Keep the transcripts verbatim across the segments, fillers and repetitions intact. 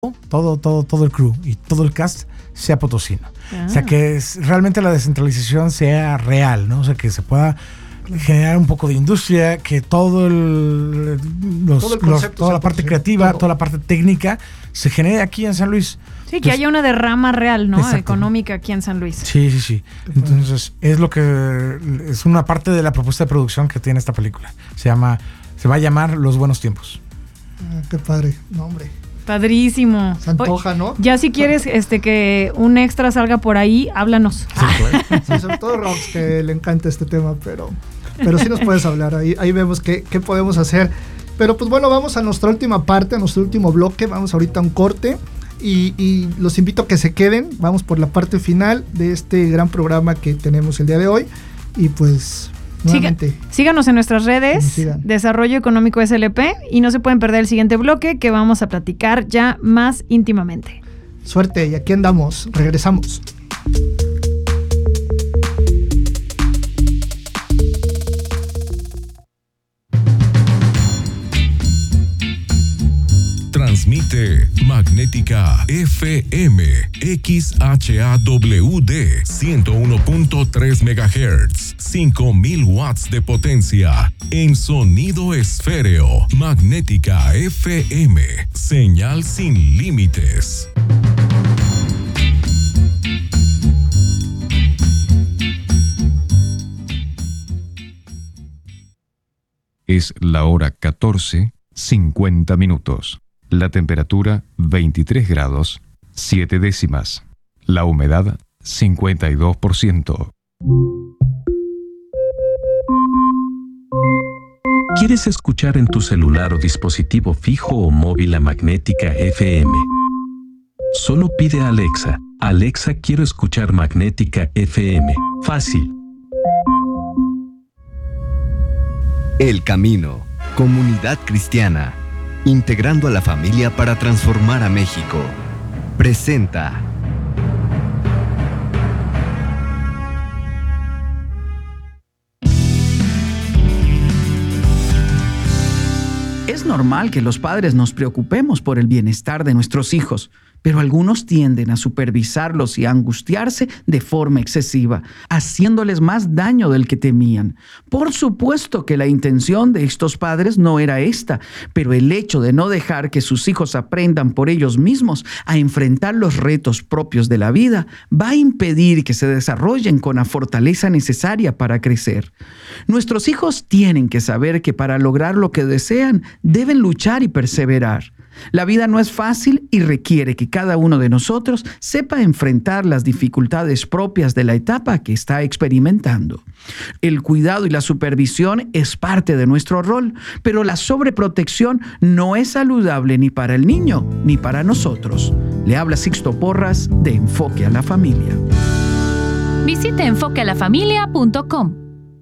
todo, todo, todo el crew y todo el cast sea potosino. Ah. O sea, que es, realmente la descentralización sea real, ¿no? O sea, que se pueda generar un poco de industria, que todo el, los, todo el los, toda la parte creativa, todo. toda la parte técnica se genere aquí en San Luis. Sí, Entonces, que haya una derrama real, ¿no? Exacto. Económica aquí en San Luis. Sí, sí, sí. Entonces, es lo que es una parte de la propuesta de producción que tiene esta película. Se llama, se va a llamar Los Buenos Tiempos. Ah, qué padre, no, hombre. Padrísimo. Se antoja, ¿no? Ya si quieres este que un extra salga por ahí, háblanos. Sí, claro. Sí, sobre todo Rox, que le encanta este tema, pero, pero sí nos puedes hablar. Ahí, ahí vemos qué, qué podemos hacer. Pero pues bueno, vamos a nuestra última parte, a nuestro último bloque. Vamos ahorita a un corte y, y los invito a que se queden. Vamos por la parte final de este gran programa que tenemos el día de hoy. Y pues... Siga, síganos en nuestras redes, Desarrollo Económico S L P, y no se pueden perder el siguiente bloque que vamos a platicar ya más íntimamente. Suerte, y aquí andamos, regresamos. Transmite Magnética F M X H A W D ciento uno punto tres megahertz, cinco mil watts de potencia en sonido esféreo. Magnética F M, señal sin límites. Es la hora catorce, cincuenta minutos. La temperatura veintitrés grados, siete décimas. La humedad cincuenta y dos por ciento. ¿Quieres escuchar en tu celular o dispositivo fijo o móvil a Magnética F M? Solo pide a Alexa, Alexa, quiero escuchar Magnética F M. Fácil. El Camino, comunidad cristiana. Integrando a la familia para transformar a México. Presenta. Es normal que los padres nos preocupemos por el bienestar de nuestros hijos, pero algunos tienden a supervisarlos y a angustiarse de forma excesiva, haciéndoles más daño del que temían. Por supuesto que la intención de estos padres no era esta, pero el hecho de no dejar que sus hijos aprendan por ellos mismos a enfrentar los retos propios de la vida va a impedir que se desarrollen con la fortaleza necesaria para crecer. Nuestros hijos tienen que saber que para lograr lo que desean, deben luchar y perseverar. La vida no es fácil y requiere que cada uno de nosotros sepa enfrentar las dificultades propias de la etapa que está experimentando. El cuidado y la supervisión es parte de nuestro rol, pero la sobreprotección no es saludable ni para el niño ni para nosotros. Le habla Sixto Porras de Enfoque a la Familia. Visite enfoque a la familia punto com.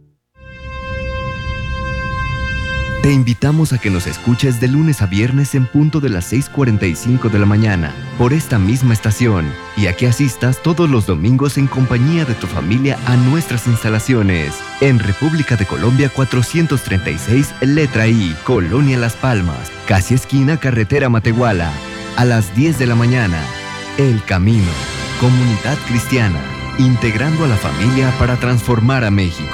Te invitamos a que nos escuches de lunes a viernes en punto de las seis cuarenta y cinco de la mañana por esta misma estación y a que asistas todos los domingos en compañía de tu familia a nuestras instalaciones en República de Colombia cuatrocientos treinta y seis, letra I, Colonia Las Palmas, casi esquina Carretera Matehuala, a las diez de la mañana. El Camino, comunidad cristiana, integrando a la familia para transformar a México.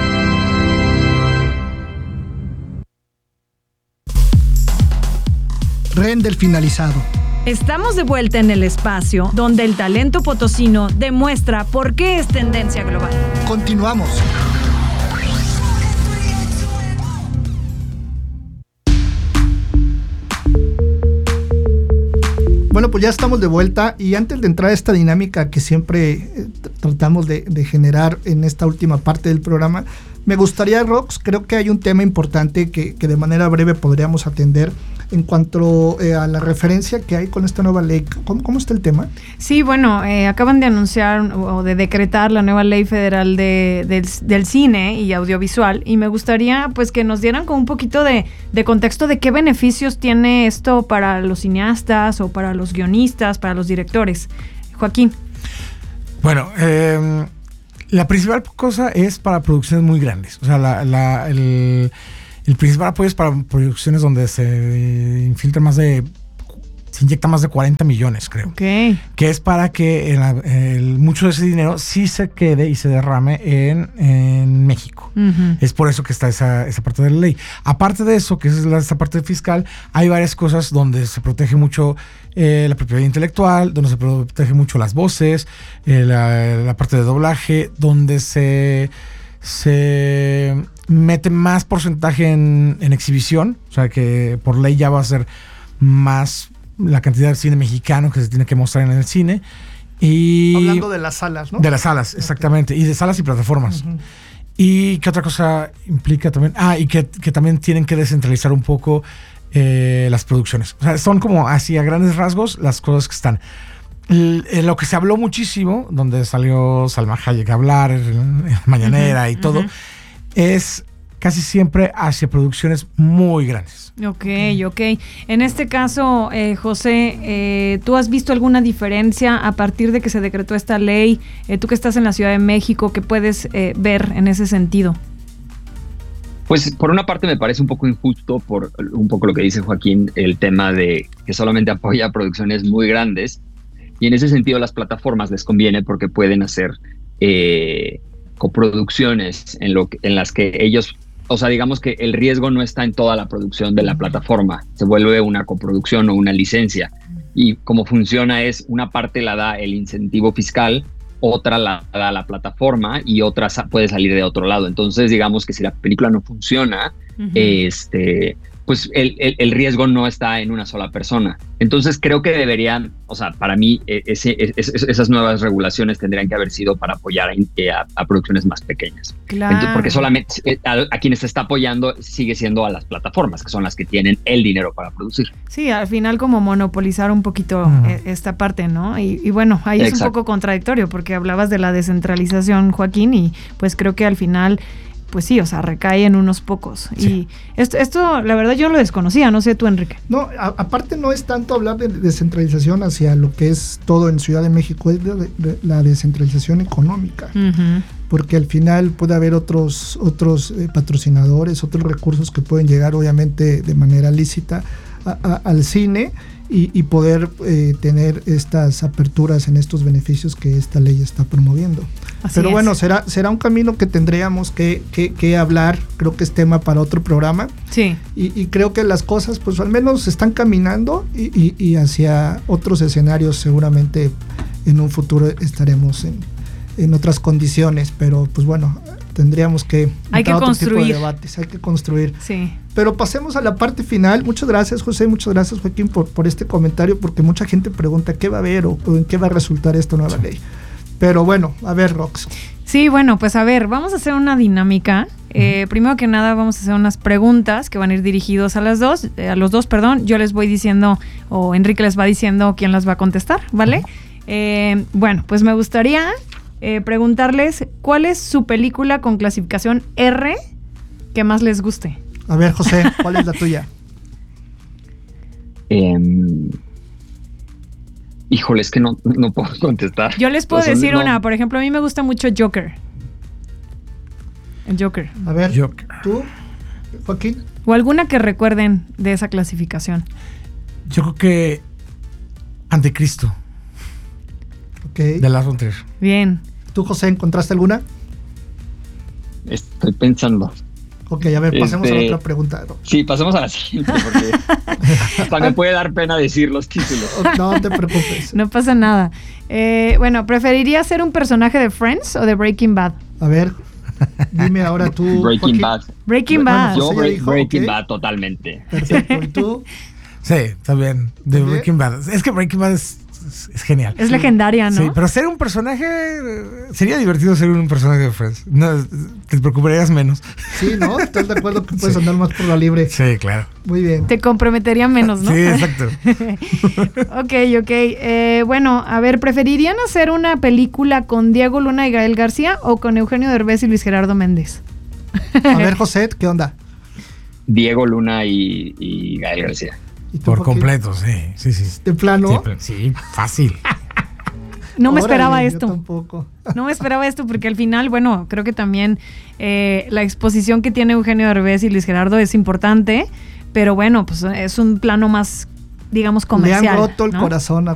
Render finalizado. Estamos de vuelta en el espacio donde el talento potosino demuestra por qué es tendencia global. Continuamos. Bueno, pues ya estamos de vuelta y antes de entrar a esta dinámica que siempre eh, tratamos de, de generar en esta última parte del programa, me gustaría, Rox, creo que hay un tema importante que, que de manera breve podríamos atender en cuanto eh, a la referencia que hay con esta nueva ley. ¿Cómo, cómo está el tema? Sí, bueno, eh, acaban de anunciar o de decretar la nueva ley federal de, del, del cine y audiovisual y me gustaría pues que nos dieran con un poquito de, de contexto de qué beneficios tiene esto para los cineastas o para los guionistas, para los directores. Joaquín. Bueno, eh, la principal cosa es para producciones muy grandes. O sea, la, la, el... El principal apoyo es para producciones donde se infiltran más de se inyecta más de cuarenta millones, creo. Okay. Que es para que el, el, mucho de ese dinero sí se quede y se derrame en, en México. Uh-huh. Es por eso que está esa, esa parte de la ley. Aparte de eso, que es la, esta parte fiscal, hay varias cosas donde se protege mucho eh, la propiedad intelectual, donde se protege mucho las voces, eh, la, la parte de doblaje, donde se... se mete más porcentaje en, en exhibición, o sea que por ley ya va a ser más la cantidad de cine mexicano que se tiene que mostrar en el cine. Y hablando de las salas, ¿no? De las salas, exactamente, okay. Y de salas y plataformas. Uh-huh. Y qué otra cosa implica también, ah, y que, que también tienen que descentralizar un poco eh, las producciones. O sea, son como así a grandes rasgos las cosas que están. L- lo que se habló muchísimo, donde salió Salma Hayek a hablar en Mañanera uh-huh, y todo, uh-huh. es casi siempre hacia producciones muy grandes. Ok, ok. En este caso, eh, José, eh, ¿tú has visto alguna diferencia a partir de que se decretó esta ley? Eh, tú que estás en la Ciudad de México, ¿qué puedes eh, ver en ese sentido? Pues por una parte me parece un poco injusto por un poco lo que dice Joaquín, el tema de que solamente apoya a producciones muy grandes. Y en ese sentido las plataformas les conviene porque pueden hacer eh, coproducciones en, lo que, en las que ellos, o sea, digamos que el riesgo no está en toda la producción de la plataforma, se vuelve una coproducción o una licencia. Y cómo funciona es, una parte la da el incentivo fiscal, otra la da la plataforma y otra sa- puede salir de otro lado. Entonces, digamos que si la película no funciona, uh-huh. este... pues el, el, el riesgo no está en una sola persona. Entonces creo que deberían, o sea, para mí ese, ese, esas nuevas regulaciones tendrían que haber sido para apoyar a, a, a producciones más pequeñas. Claro. Entonces, porque solamente a, a quienes se está apoyando sigue siendo a las plataformas, que son las que tienen el dinero para producir. Sí, al final como monopolizar un poquito uh-huh. esta parte, ¿no? Y, y bueno, ahí es Exacto. un poco contradictorio porque hablabas de la descentralización, Joaquín, y pues creo que al final... pues sí, o sea, recae en unos pocos. Sí. Y esto, esto, la verdad, yo lo desconocía, no sé tú, Enrique. No, a, aparte no es tanto hablar de descentralización hacia lo que es todo en Ciudad de México, es de, de, de la descentralización económica. Uh-huh. Porque al final puede haber otros, otros eh, patrocinadores, otros recursos que pueden llegar, obviamente, de manera lícita a, a, al cine y, y poder eh, tener estas aperturas en estos beneficios que esta ley está promoviendo. Así Pero es. bueno, será será un camino que tendríamos que, que, que hablar, creo que es tema para otro programa. Sí. Y, y creo que las cosas pues al menos están caminando y, y, y hacia otros escenarios seguramente en un futuro estaremos en, en otras condiciones, pero pues bueno, tendríamos que hay que otro construir tipo de debates, hay que construir. Sí. Pero pasemos a la parte final. Muchas gracias, José, muchas gracias, Joaquín, por, por este comentario, porque mucha gente pregunta qué va a haber o, o en qué va a resultar esta nueva sí. ley. Pero bueno, a ver, Rox. Sí, bueno, pues a ver, vamos a hacer una dinámica. Eh, uh-huh. Primero que nada vamos a hacer unas preguntas que van a ir dirigidos a las dos, eh, a los dos, perdón. Yo les voy diciendo, o Enrique les va diciendo quién las va a contestar, ¿vale? Uh-huh. Eh, bueno, pues me gustaría eh, preguntarles cuál es su película con clasificación R que más les guste. A ver, José, ¿cuál es la tuya? Eh... Híjole, es que no, no puedo contestar. Yo les puedo o sea, decir no. una. Por ejemplo, a mí me gusta mucho Joker. El Joker. A ver, Joker. ¿tú, Joaquín? O alguna que recuerden de esa clasificación. Yo creo que Anticristo. Ok. De Lars von Trier. Bien. ¿Tú, José, encontraste alguna? Estoy pensando. Ok, a ver, pasemos este, a otra pregunta. ¿No? Sí, pasemos a la siguiente, porque hasta me puede dar pena decir los títulos. No te preocupes. No pasa nada. Eh, bueno, ¿preferirías ser un personaje de Friends o de Breaking Bad? A ver, dime ahora tú. Breaking Joaquín. Bad. Breaking bueno, Bad. Yo bre- dijo, Breaking okay. Bad totalmente. Perfecto, ¿y tú? Sí, también, de ¿También? Breaking Bad. Es que Breaking Bad es, es, es genial. Es legendaria, ¿no? Sí, pero ser un personaje, sería divertido ser un personaje de Friends. No, te preocuparías menos. Sí, ¿no? ¿Estás de acuerdo que puedes sí. andar más por la libre? Sí, claro. Muy bien. Te comprometería menos, ¿no? Sí, exacto. Ok, ok. Eh, bueno, a ver, ¿preferirían hacer una película con Diego Luna y Gael García o con Eugenio Derbez y Luis Gerardo Méndez? A ver, José, ¿qué onda? Diego Luna y, y Gael García. ¿Y tú, Por Joaquín? completo, sí, sí, sí. ¿De plano? Sí, sí, fácil. No me Órale, esperaba yo esto. Tampoco. No me esperaba esto porque al final, bueno, creo que también eh, la exposición que tiene Eugenio Derbez y Luis Gerardo es importante, pero bueno, pues es un plano más digamos, comercial. Le han roto el ¿no? corazón a